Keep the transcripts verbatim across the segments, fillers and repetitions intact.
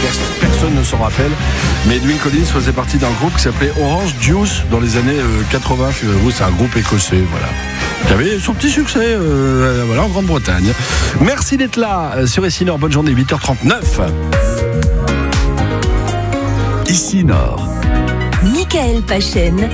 personne ne s'en rappelle. Mais Edwyn Collins faisait partie d'un groupe qui s'appelait Orange Juice dans les années quatre-vingts. C'est un groupe écossais, voilà, qui avait son petit succès euh, voilà, en Grande-Bretagne. Merci d'être là sur Ici Nord. Bonne journée, huit heures trente-neuf. Ici Nord. Michael Pachen.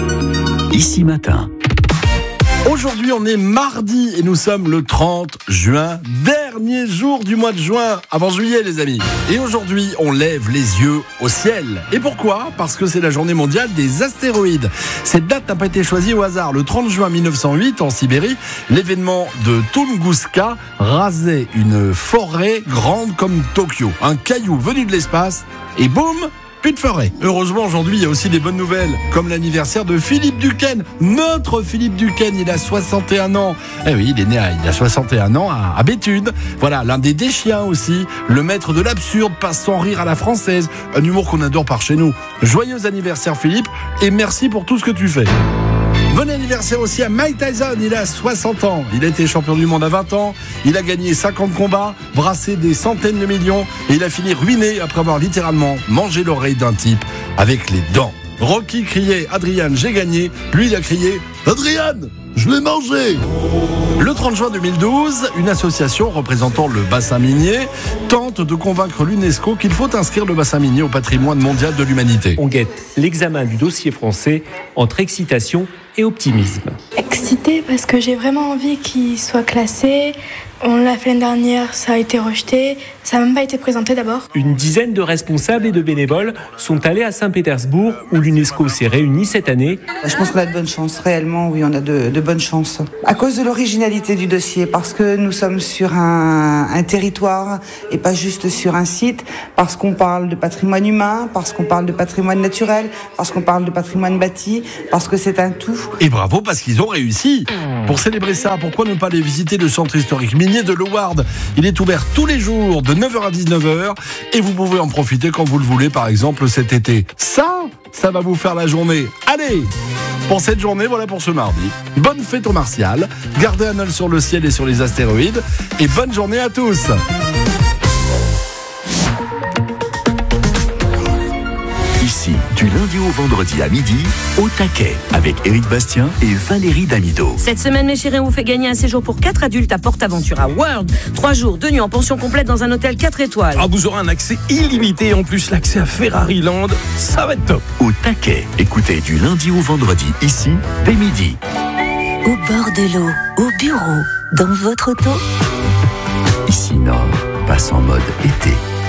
Ici Matin. Aujourd'hui, on est mardi et nous sommes le trente juin, dernier jour du mois de juin, avant juillet les amis. Et aujourd'hui, on lève les yeux au ciel. Et pourquoi ? Parce que c'est la journée mondiale des astéroïdes. Cette date n'a pas été choisie au hasard. Le trente juin mille neuf cent huit, en Sibérie, l'événement de Tunguska rasait une forêt grande comme Tokyo. Un caillou venu de l'espace et boum, plus de forêt. Heureusement, aujourd'hui, il y a aussi des bonnes nouvelles, comme l'anniversaire de Philippe Duquesne. Notre Philippe Duquesne, il a soixante et un ans. Eh oui, il est né à, il a soixante et un ans à, à Béthune. Voilà, l'un des Deschiens aussi. Le maître de l'absurde passe sans rire à la française. Un humour qu'on adore par chez nous. Joyeux anniversaire Philippe, et merci pour tout ce que tu fais. Bon anniversaire aussi à Mike Tyson, il a soixante ans. Il a été champion du monde à vingt ans. Il a gagné cinquante combats, brassé des centaines de millions. Et il a fini ruiné après avoir littéralement mangé l'oreille d'un type avec les dents. Rocky criait « Adrian, j'ai gagné ». Lui, il a crié « Adrian, je l'ai mangé ». Le trente juin deux mille douze, une association représentant le bassin minier tente de convaincre l'UNESCO qu'il faut inscrire le bassin minier au patrimoine mondial de l'humanité. On guette l'examen du dossier français entre excitation et optimisme. Excitée parce que j'ai vraiment envie qu'il soit classé. On l'a fait l'année dernière, ça a été rejeté. Ça n'a même pas été présenté d'abord. Une dizaine de responsables et de bénévoles sont allés à Saint-Pétersbourg où l'UNESCO s'est réunie cette année. Je pense qu'on a de bonnes chances, réellement, oui, on a de, de bonnes chances. À cause de l'originalité du dossier, parce que nous sommes sur un, un territoire et pas juste sur un site, parce qu'on parle de patrimoine humain, parce qu'on parle de patrimoine naturel, parce qu'on parle de patrimoine bâti, parce que c'est un tout. Et bravo parce qu'ils ont réussi. Pour célébrer ça, pourquoi ne pas aller visiter le centre historique minier de Loward ? Il est ouvert tous les jours de neuf heures à dix-neuf heures et vous pouvez en profiter quand vous le voulez, par exemple cet été. Ça, ça va vous faire la journée. Allez, pour cette journée, voilà pour ce mardi. Bonne fête aux Martial, gardez un œil sur le ciel et sur les astéroïdes et bonne journée à tous. Ici, du lundi au vendredi à midi, au taquet, avec Éric Bastien et Valérie Damido. Cette semaine, mes chéris, on vous fait gagner un séjour pour quatre adultes à PortAventura World. Trois jours, deux nuits en pension complète dans un hôtel quatre étoiles. Ah, vous aurez un accès illimité et en plus l'accès à Ferrari Land. Ça va être top. Au taquet, écoutez du lundi au vendredi, ici, dès midi. Au bord de l'eau, au bureau, dans votre auto. Ici Nord, passe en mode été.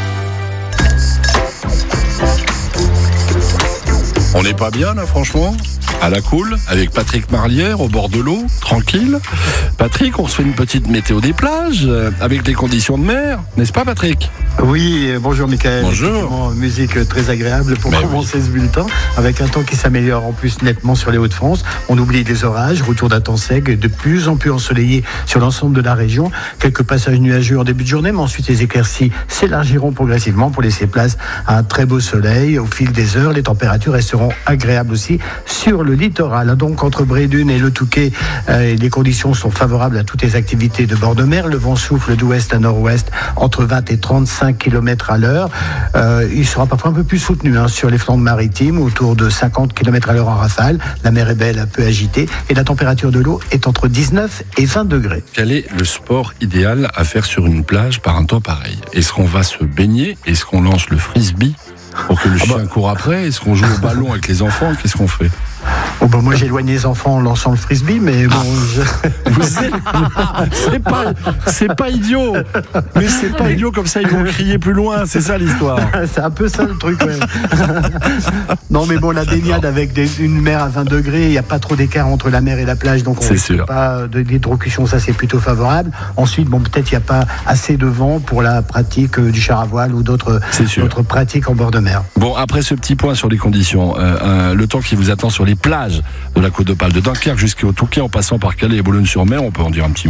On n'est pas bien là, franchement ? À la cool, avec Patrick Marlière au bord de l'eau, tranquille. Patrick, on se fait une petite météo des plages euh, avec les conditions de mer, n'est-ce pas Patrick ? Oui, bonjour Michael. Bonjour. Musique très agréable pour Mais commencer oui. ce bulletin, avec un temps qui s'améliore en plus nettement sur les Hauts-de-France. On oublie les orages, retour d'un temps sec, de plus en plus ensoleillé sur l'ensemble de la région. Quelques passages nuageux en début de journée, mais ensuite les éclaircies s'élargiront progressivement pour laisser place à un très beau soleil. Au fil des heures, les températures resteront agréables aussi sur le littoral. Donc entre Brédune et le Touquet, euh, les conditions sont favorables à toutes les activités de bord de mer. Le vent souffle d'ouest à nord-ouest entre vingt et trente-cinq kilomètres à l'heure. Euh, il sera parfois un peu plus soutenu hein, sur les flancs maritimes, autour de cinquante kilomètres à l'heure en rafale. La mer est belle, un peu agitée, et la température de l'eau est entre dix-neuf et vingt degrés. Quel est le sport idéal à faire sur une plage par un temps pareil ? Est-ce qu'on va se baigner ? Est-ce qu'on lance le frisbee pour que le chien ah bah. court après ? Est-ce qu'on joue au ballon avec les enfants ? Qu'est-ce qu'on fait ? Oh bah moi j'éloigne les enfants en lançant le frisbee, mais bon. Ah. Je... Vous êtes... c'est pas, c'est pas idiot, mais c'est pas idiot comme ça ils vont crier plus loin, c'est ça l'histoire. C'est un peu ça le truc. Ouais. Non mais bon, la baignade avec des, une mer à vingt degrés, il n'y a pas trop d'écart entre la mer et la plage, donc on ne pas de d'hydrocution, ça c'est plutôt favorable. Ensuite, bon peut-être il n'y a pas assez de vent pour la pratique du char à voile ou d'autres, d'autres pratiques en bord de mer. Bon, après ce petit point sur les conditions, euh, euh, le temps qui vous attend sur les plages de la Côte d'Opale, de Dunkerque jusqu'au Touquet en passant par Calais et Boulogne-sur-Mer, on peut en dire un petit mot.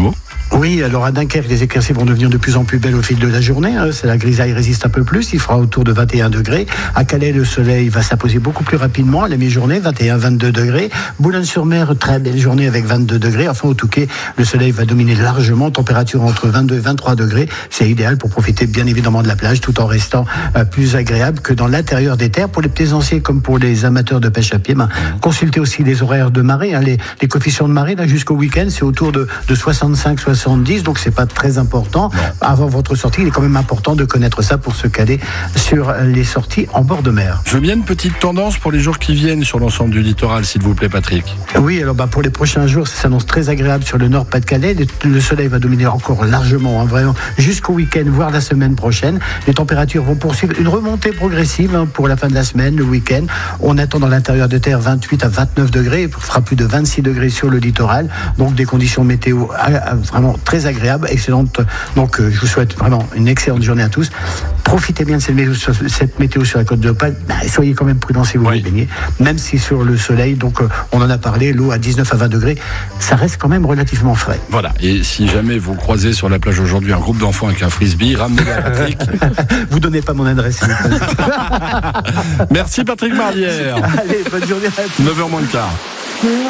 Oui, alors à Dunkerque, les éclaircies vont devenir de plus en plus belles au fil de la journée. Hein. La grisaille résiste un peu plus, il fera autour de vingt et un degrés. À Calais, le soleil va s'apposer beaucoup plus rapidement à la mi-journée, vingt et un à vingt-deux degrés. Boulogne-sur-Mer, très belle journée avec vingt-deux degrés. Enfin, au Touquet, le soleil va dominer largement, température entre vingt-deux et vingt-trois degrés. C'est idéal pour profiter bien évidemment de la plage tout en restant euh, plus agréable que dans l'intérieur des terres. Pour les plaisanciers comme pour les amateurs de pêche à pied, ben, consultez aussi les horaires de marée. Hein. Les, les coefficients de marée, là, jusqu'au week-end, c'est autour de, de soixante-cinq soixante-dix, donc c'est pas très important. Non. Avant votre sortie, il est quand même important de connaître ça pour se caler sur les sorties en bord de mer. Je veux bien une petite tendance pour les jours qui viennent sur l'ensemble du littoral, s'il vous plaît, Patrick. Oui, alors bah, pour les prochains jours, ça s'annonce très agréable sur le nord Pas-de-Calais. Le soleil va dominer encore largement, hein, vraiment, jusqu'au week-end, voire la semaine prochaine. Les températures vont poursuivre une remontée progressive hein, pour la fin de la semaine, le week-end. On attend dans l'intérieur de terre vingt-huit à vingt-neuf degrés, il fera plus de vingt-six degrés sur le littoral. Donc des conditions météo vraiment très agréables, excellentes. Donc euh, je vous souhaite vraiment une excellente journée à tous. Profitez bien de cette météo sur, cette météo sur la côte de l'Opale. Bah, soyez quand même prudents si vous voulez oui. baigner, même si sur le soleil, donc euh, on en a parlé, l'eau à dix-neuf à vingt degrés, ça reste quand même relativement frais. Voilà, et si jamais vous croisez sur la plage aujourd'hui un groupe d'enfants avec un frisbee, ramenez-le à Patrick. Vous donnez pas mon adresse. Merci Patrick Marlière. Allez, bonne journée à tous. neuf heures moins le quart.